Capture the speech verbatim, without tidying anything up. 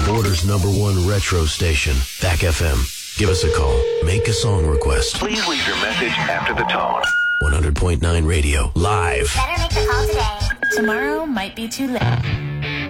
Border's number one retro station, V A C F M. Give us a call. Make a song request. Please leave your message after the tone. one hundred point nine Radio, live. Better make the call today. Tomorrow might be too late.